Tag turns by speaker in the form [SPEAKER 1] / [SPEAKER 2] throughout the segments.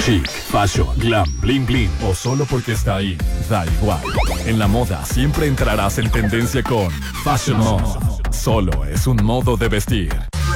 [SPEAKER 1] Chic, fashion, glam, bling bling o solo porque está ahí, da igual. En la moda siempre entrarás en tendencia con Fashion Mode. Solo es un modo de vestir.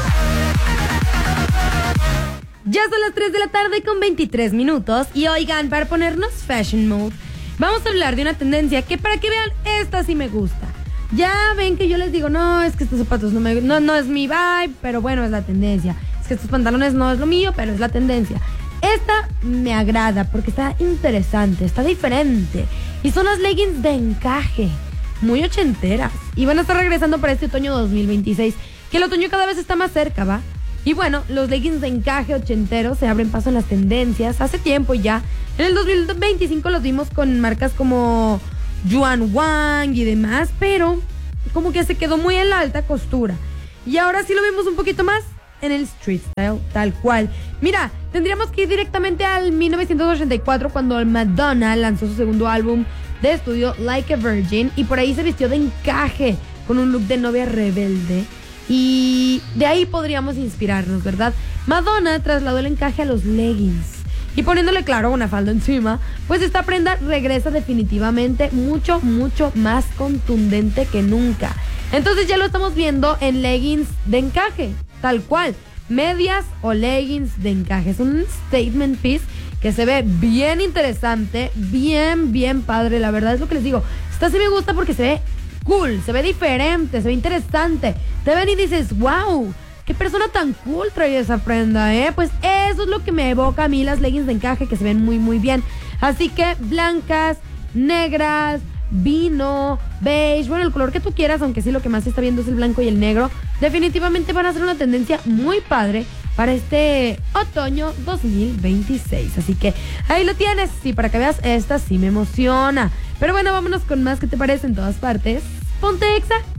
[SPEAKER 2] Ya son las 3 de la tarde con 23 minutos y oigan, para ponernos Fashion Mode, vamos a hablar de una tendencia que para que vean, esta sí me gusta. Ya ven que yo les digo, no, es que estos zapatos no es mi vibe, pero bueno, es la tendencia. Es que estos pantalones no es lo mío, pero es la tendencia. Esta me agrada porque está interesante, está diferente. Y son las leggings de encaje, muy ochenteras. Y van a estar regresando para este otoño 2026, que el otoño cada vez está más cerca, ¿va? Y bueno, los leggings de encaje ochenteros se abren paso en las tendencias hace tiempo ya. En el 2025 los vimos con marcas como Yuan Wang y demás, pero como que se quedó muy en la alta costura. Y ahora sí lo vemos un poquito más en el street style, tal cual. Mira, tendríamos que ir directamente al 1984 cuando Madonna lanzó su segundo álbum de estudio, Like a Virgin, y por ahí se vistió de encaje con un look de novia rebelde. Y de ahí podríamos inspirarnos, ¿verdad? Madonna trasladó el encaje a los leggings y poniéndole, claro, una falda encima, pues esta prenda regresa definitivamente mucho, mucho más contundente que nunca. Entonces ya lo estamos viendo en leggings de encaje, tal cual, medias o leggings de encaje. Es un statement piece que se ve bien interesante, bien padre, la verdad es lo que les digo. Esta sí me gusta porque se ve cool, se ve diferente, se ve interesante. Te ven y dices, wow, qué persona tan cool trae esa prenda, ¿eh? Pues eso es lo que me evoca a mí las leggings de encaje, que se ven muy bien. Así que blancas, negras, vino, beige, bueno, el color que tú quieras, aunque sí lo que más se está viendo es el blanco y el negro, definitivamente van a ser una tendencia muy padre para este otoño 2026. Así que ahí lo tienes. Sí, para que veas, esta sí me emociona. Pero bueno, vámonos con más. ¿Qué te parece? En todas partes. Ponte Exa.